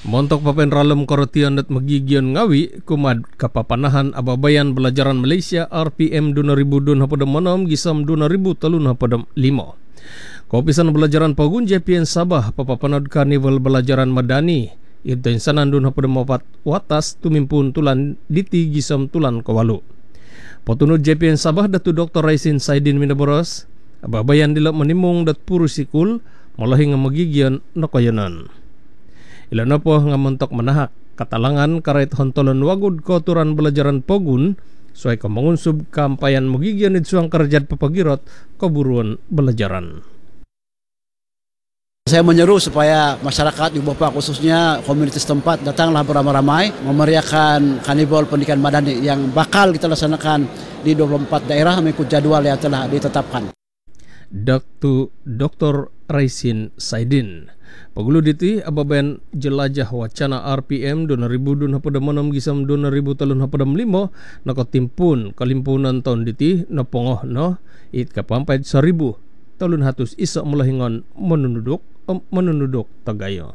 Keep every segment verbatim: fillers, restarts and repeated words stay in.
Montok papen ralem korotion dat magigion ngawi kumad kapapanahan ababayan belajaran Malaysia R P M dua ribu dua puluh enam gisam dua ribu tiga puluh lima. Kopisan belajaran Pogun J P N Sabah papapanod karnival belajaran Madani itu insanan dua puluh empat watas tumimpun tulan diti gisam tulan kawalu. Potunud J P N Sabah Datu Doktor Raisin Saidin Minaboros ababayan dilak menimung dat purusikul malahing magigion nakoyanan. Ilan po nga mentok menahak katalangan karait hontolan wagud koturan belajaran Pogun suai kemangunsub kampayan magigian itsuang kerjat papagirot keburuan belajaran. Saya menyeru supaya masyarakat di Bapa khususnya komunitas tempat datanglah beramai-ramai memeriahkan karnival pendidikan Madani yang bakal kita laksanakan di dua puluh empat daerah mengikut jadwal yang telah ditetapkan. Datu Doktor Raisin Saidin Pagulu diti ababayan jelajah wacana R P M dua ribu dua puluh enam gisam dua ribu tiga puluh lima nakotimpun kalimpunan tahun diti napongoh no it kapampait seribu talun hatus isa mulahingon menunduk menunduk tagayo.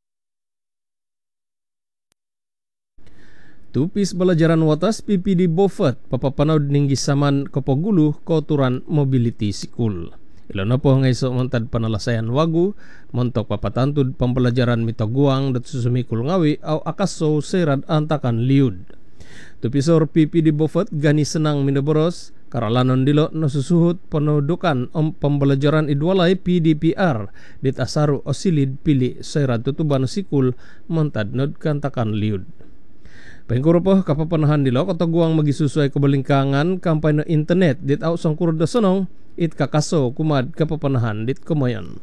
Tupis belajaran watas P P D Bofat papapanaud ninggi saman kopogulu koturan mobility sikul. Ilan po ngay so montad panalasayan wagu montok papatantud pembelajaran mitaguang dat susumikul ngawi au akaso serad antakan liud. Tupisor P P D Bofat gani senang Minaboros karalanon dilo nasusuhut penudukan om pembelajaran idwalay P D P R dit asaru osilid pili serad tutuban sikul montad nod kantakan liud. Pengkurupoh kapapanahan dilo kataguang magisusuay kebalingkangan kampanye internet dit au sangkur dasonong it kakaso kumad kapapanahan dit kumayan.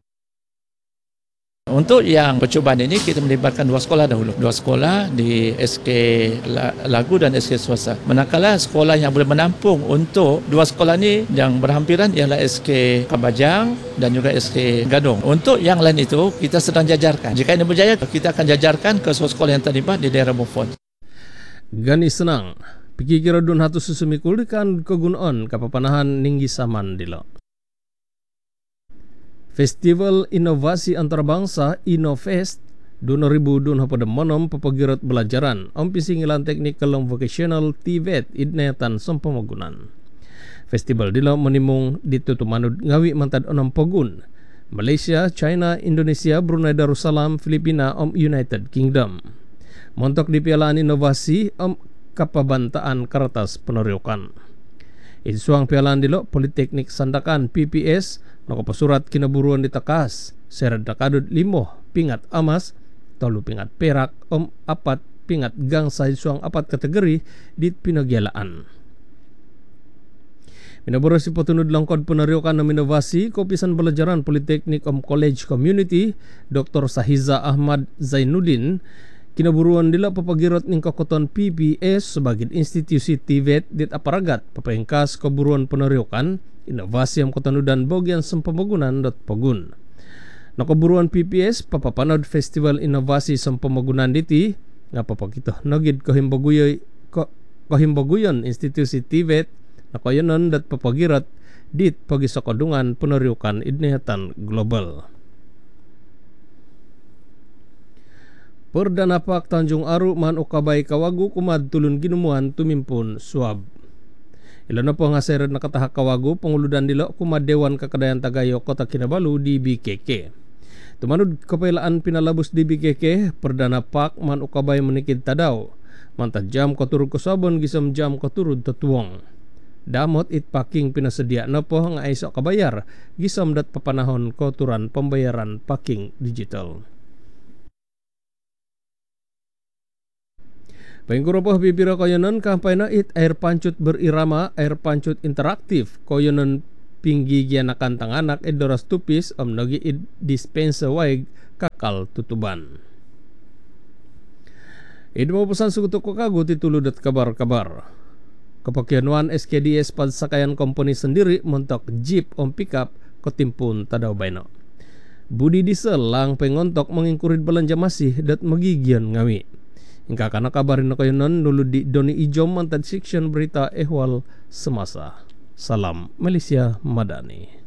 Untuk yang percubaan ini kita melibatkan dua sekolah dahulu. Dua sekolah di S K Lagu dan S K Swasta. Manakala sekolah yang boleh menampung untuk dua sekolah ini yang berhampiran ialah S K Kabajang dan juga S K Gadong. Untuk yang lain itu kita sedang jajarkan. Jika ini berjaya kita akan jajarkan ke sekolah yang terlibat di daerah Beaufort. Gani senang pikir dun hatu susumikul kan kegunaan kapapanahan ninggi saman dilo. Festival Inovasi Antarabangsa Innofest dua ribu dua puluh enam papagirat belajaran ompisingilan teknikal vocational T V E T idnetan sompamagunan. Festival dilo menimung ditutumanud ngawi mantad onam Pogun Malaysia, China, Indonesia, Brunei Darussalam, Filipina, om United Kingdom. Montok di pialaan inovasi om kapabantaan kertas peneriukan. Isuang pialaan dilo Politeknik Sandakan P P S nakapasurat kinaburuan di takas serad nakadud limo pingat amas tolu pingat perak om apat pingat gang sa isuang apat kategori di pinagyalaan. Minaburo si potunud langkod peneriukan ng inovasi kopisan belajaran Politeknik om College Community Doktor Sahiza Ahmad Zainuddin kinaburuan dila papagirot ning kakoton P P S sebagai institusi T V E T dit aparagat papengkas keburuan peneriukan inovasi ang kotanudan bogyan sampamagunan dot Pogun. Nakaburuan P P S papapanod Festival Inovasi sampamagunan diti nga papakito nagid kahimbaguyoy kahimbaguyon institusi T V E T nakayonon dot papagirat dit pagisakadungan peneriukan idnehatan global. Perdana Pak Tanjung Aru man ukabay kawagu kumad tulun ginumuan tumimpun suab. Ilan po nga serad nakatahak kawagu panguludan dilo kumad Dewan Kakadayan Tagayo Kota Kinabalu di B K K. Tumanud kapailaan pinalabos di B K K Perdana Pak man ukabay menikid tadaw. Mantad jam katurud kusabon gisam jam katurud tatuwang. Damot it paking pinasedia na po nga iso kabayar gisam dat papanahon koturan pembayaran paking digital. Pengkurupoh bibira koyonon kampayna it air pancut berirama air pancut interaktif koyonon pinggi gianakan tanganak edoras tupis om nagi id dispensa waig kakal tutuban. Id mo pesan sukutuk kokago tituludat kabar-kabar. Kapakyanuan S K D S Padsakayan Company sendiri montok jeep om pickup kotimpun tadaw bayno. Budi diesel lang pengontok mengingkurid belanja masih dat magigian ngawi. Hingga kana kabarin na kayo nun nulod di Doni Ijom mantad section berita ehwal semasa. Salam Malaysia Madani.